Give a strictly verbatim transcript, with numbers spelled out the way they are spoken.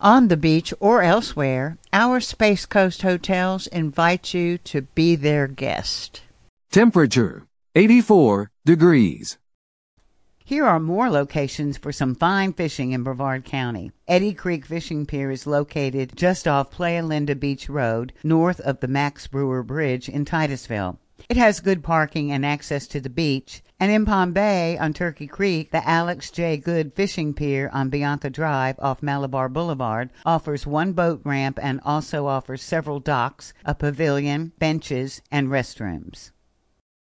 On the beach or elsewhere, our Space Coast hotels invite you to be their guest. Temperature, eighty-four degrees. Here are more locations for some fine fishing in Brevard County. Eddy Creek Fishing Pier is located just off Playa Linda Beach Road, north of the Max Brewer Bridge in Titusville. It has good parking and access to the beach. And in Palm Bay on Turkey Creek, the Alex J. Good Fishing Pier on Bianca Drive off Malabar Boulevard offers one boat ramp and also offers several docks, a pavilion, benches, and restrooms.